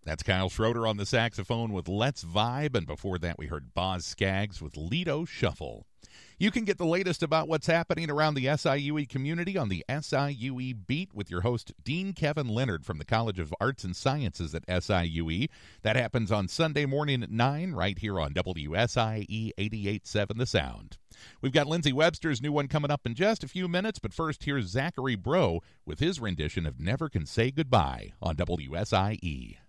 That's Kyle Schroeder on the saxophone with Let's Vibe, and before that we heard Boz Scaggs with Lido Shuffle. You can get the latest about what's happening around the SIUE community on the SIUE Beat with your host, Dean Kevin Leonard from the College of Arts and Sciences at SIUE. That happens on Sunday morning at 9 right here on WSIE 88.7 The Sound. We've got Lindsey Webster's new one coming up in just a few minutes, but first here's Zachary Bro with his rendition of Never Can Say Goodbye on WSIE.